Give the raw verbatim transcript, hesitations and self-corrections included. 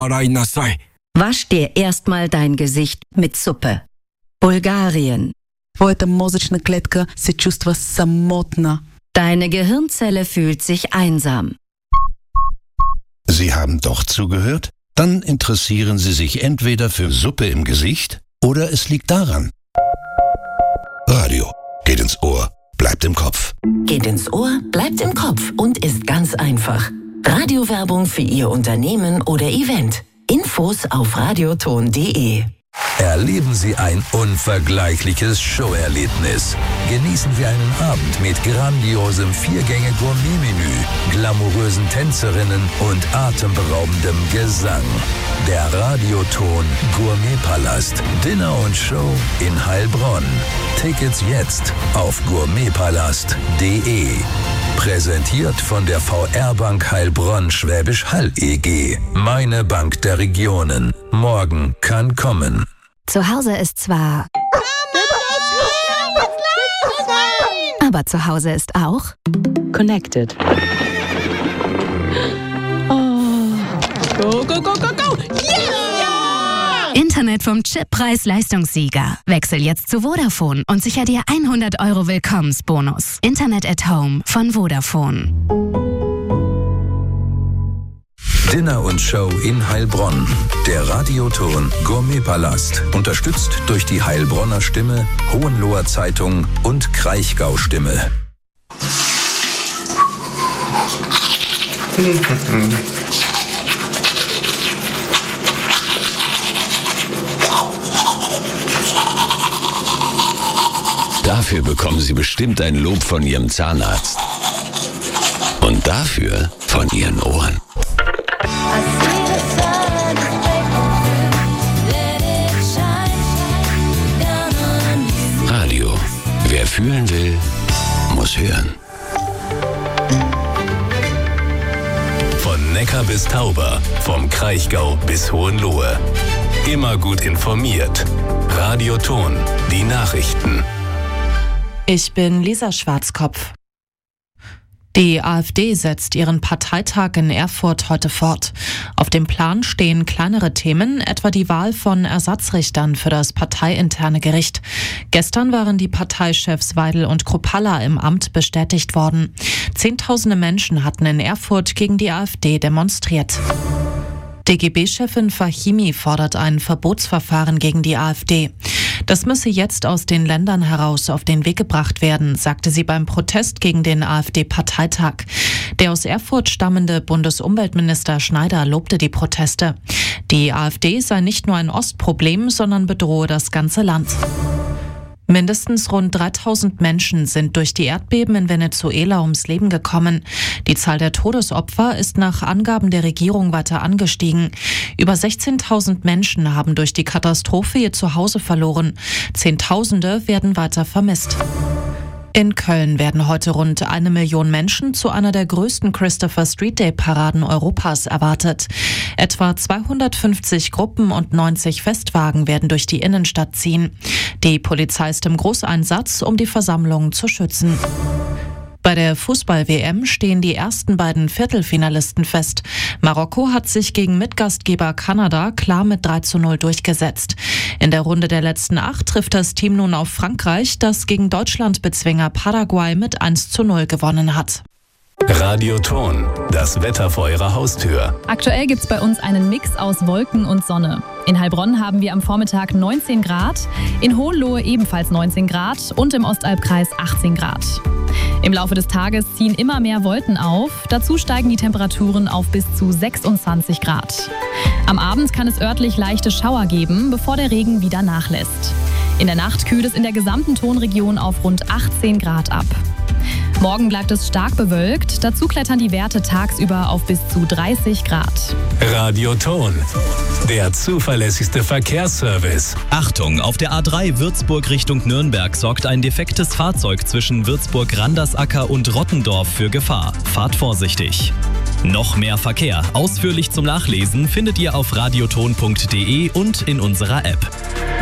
Wasch dir erstmal dein Gesicht mit Suppe. Bulgarien. Твоята мозъчна клетка се чувства самотна. Deine Gehirnzelle fühlt sich einsam. Sie haben doch zugehört? Dann interessieren Sie sich entweder für Suppe im Gesicht oder es liegt daran. Radio geht ins Ohr, bleibt im Kopf. Geht ins Ohr, bleibt im Kopf und ist ganz einfach. Radiowerbung für Ihr Unternehmen oder Event. Infos auf radioton punkt de. Erleben Sie ein unvergleichliches Showerlebnis. Genießen Sie einen Abend mit grandiosem Viergänge-Gourmet-Menü, glamourösen Tänzerinnen und atemberaubendem Gesang. Der Radioton Gourmetpalast. Dinner und Show in Heilbronn. Tickets jetzt auf gourmetpalast punkt de. Präsentiert von der V R-Bank Heilbronn Schwäbisch Hall E G. Meine Bank der Regionen. Morgen kann kommen. Zu Hause ist zwar... Aber zu Hause ist auch... Connected. Oh. Go, go, go, go, go! Yeah! Internet vom Chip Preis-Leistungssieger. Wechsel jetzt zu Vodafone und sicher dir hundert Euro Willkommensbonus. Internet at Home von Vodafone. Dinner und Show in Heilbronn. Der Radioton Gourmetpalast. Unterstützt durch die Heilbronner Stimme, Hohenloher Zeitung und Kraichgau Stimme. Dafür bekommen Sie bestimmt ein Lob von Ihrem Zahnarzt. Und dafür von Ihren Ohren. Radio. Wer fühlen will, muss hören. Von Neckar bis Tauber, vom Kraichgau bis Hohenlohe. Immer gut informiert. Radioton, die Nachrichten. Ich bin Lisa Schwarzkopf. Die AfD setzt ihren Parteitag in Erfurt heute fort. Auf dem Plan stehen kleinere Themen, etwa die Wahl von Ersatzrichtern für das parteiinterne Gericht. Gestern waren die Parteichefs Weidel und Kruppalla im Amt bestätigt worden. Zehntausende Menschen hatten in Erfurt gegen die AfD demonstriert. D G B-Chefin Fahimi fordert ein Verbotsverfahren gegen die AfD. Das müsse jetzt aus den Ländern heraus auf den Weg gebracht werden, sagte sie beim Protest gegen den AfD-Parteitag. Der aus Erfurt stammende Bundesumweltminister Schneider lobte die Proteste. Die AfD sei nicht nur ein Ostproblem, sondern bedrohe das ganze Land. Mindestens rund dreitausend Menschen sind durch die Erdbeben in Venezuela ums Leben gekommen. Die Zahl der Todesopfer ist nach Angaben der Regierung weiter angestiegen. Über sechzehntausend Menschen haben durch die Katastrophe ihr Zuhause verloren. Zehntausende werden weiter vermisst. In Köln werden heute rund eine Million Menschen zu einer der größten Christopher Street Day Paraden Europas erwartet. Etwa zweihundertfünfzig Gruppen und neunzig Festwagen werden durch die Innenstadt ziehen. Die Polizei ist im Großeinsatz, um die Versammlung zu schützen. Bei der Fußball-W M stehen die ersten beiden Viertelfinalisten fest. Marokko hat sich gegen Mitgastgeber Kanada klar mit drei zu null durchgesetzt. In der Runde der letzten acht trifft das Team nun auf Frankreich, das gegen Deutschland-Bezwinger Paraguay mit eins zu null gewonnen hat. Radioton, das Wetter vor Ihrer Haustür. Aktuell gibt's bei uns einen Mix aus Wolken und Sonne. In Heilbronn haben wir am Vormittag neunzehn Grad, in Hohenlohe ebenfalls neunzehn Grad und im Ostalbkreis achtzehn Grad. Im Laufe des Tages ziehen immer mehr Wolken auf, dazu steigen die Temperaturen auf bis zu sechsundzwanzig Grad. Am Abend kann es örtlich leichte Schauer geben, bevor der Regen wieder nachlässt. In der Nacht kühlt es in der gesamten Tonregion auf rund achtzehn Grad ab. Morgen bleibt es stark bewölkt, dazu klettern die Werte tagsüber auf bis zu dreißig Grad. Radioton, der zuverlässigste Verkehrsservice. Achtung, auf der A drei Würzburg Richtung Nürnberg sorgt ein defektes Fahrzeug zwischen Würzburg-Randersacker und Rottendorf für Gefahr. Fahrt vorsichtig. Noch mehr Verkehr, ausführlich zum Nachlesen, findet ihr auf radioton punkt de und in unserer App.